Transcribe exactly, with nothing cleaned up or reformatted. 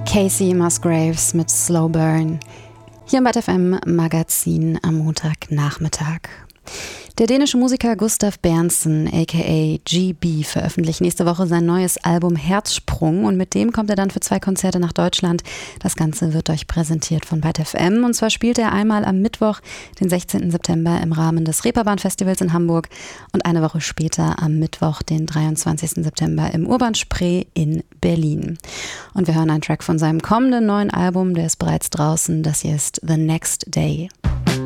Casey Musgraves mit Slow Burn. Hier im Byte F M Magazin am Montagnachmittag. Der dänische Musiker Gustav Berntsen, aka G B, veröffentlicht nächste Woche sein neues Album Herzsprung und mit dem kommt er dann für zwei Konzerte nach Deutschland. Das Ganze wird euch präsentiert von Byte F M und zwar spielt er einmal am Mittwoch, den sechzehnten September im Rahmen des Reeperbahn-Festivals in Hamburg und eine Woche später am Mittwoch, den dreiundzwanzigsten September im Urban Spree in Berlin. Und wir hören einen Track von seinem kommenden neuen Album, der ist bereits draußen. Das hier ist The Next Day.